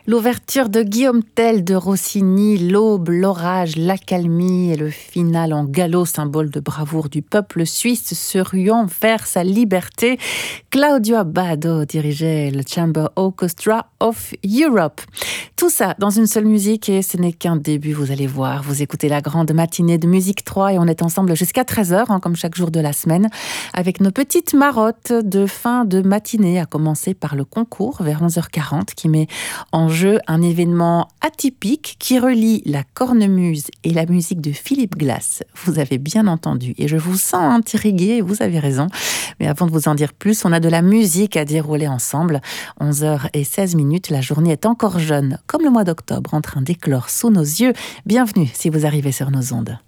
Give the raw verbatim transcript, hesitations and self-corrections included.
L'ouverture de Guillaume Tell de Rossini, l'aube, l'orage, l'accalmie et le final en galop, symbole de bravoure du peuple suisse se ruant vers sa liberté. Claudio Abbado dirigeait le Chamber Orchestra of Europe. Tout ça dans une seule musique et ce n'est qu'un début, vous allez voir. Vous écoutez la grande matinée de Musique trois et on est ensemble jusqu'à treize heures, hein, comme chaque jour de la semaine, avec nos petites marottes de fin de matinée, à commencer par le concours vers onze heures quarante qui met en jeu un événement atypique qui relie la cornemuse et la musique de Philippe Glass. Vous avez bien entendu et je vous sens intrigué, vous avez raison. Mais avant de vous en dire plus, on a de la musique à dérouler ensemble. onze heures seize minutes, la journée est encore jeune, comme le mois d'octobre, en train d'éclore sous nos yeux. Bienvenue si vous arrivez sur nos ondes.